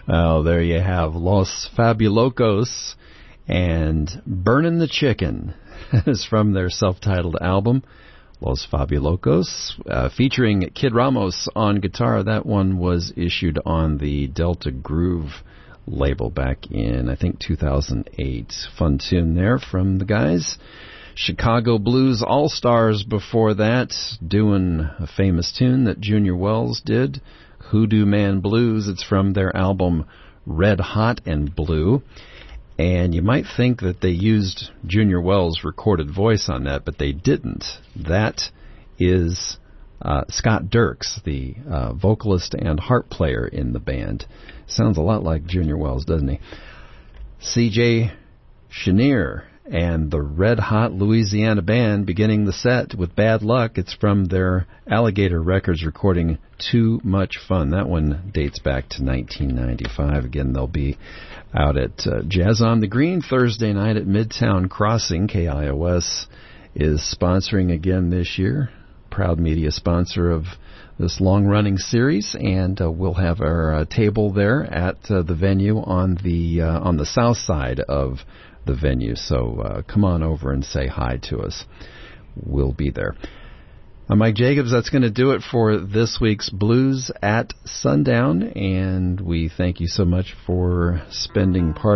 Well, there you have Los Fabulocos and Burnin' the Chicken is from their self-titled album, Los Fabulocos, featuring Kid Ramos on guitar. That one was issued on the Delta Groove label back in, I think, 2008. Fun tune there from the guys. Chicago Blues All-Stars before that, doing a famous tune that Junior Wells did, Hoodoo Man Blues. It's from their album Red Hot and Blue. And you might think that they used Junior Wells' recorded voice on that, but they didn't. That is Scott Dirks, the vocalist and harp player in the band. Sounds a lot like Junior Wells, doesn't he? C.J. Chenier and the Red Hot Louisiana Band beginning the set with Bad Luck. It's from their Alligator Records recording Too Much Fun. That one dates back to 1995. Again, they'll be out at Jazz on the Green Thursday night at Midtown Crossing. KIOS is sponsoring again this year. Proud media sponsor of this long-running series, and we'll have our table there at the venue on the south side of the venue. So come on over and say hi to us. We'll be there. I'm Mike Jacobs. That's going to do it for this week's Blues at Sundown, and we thank you so much for spending part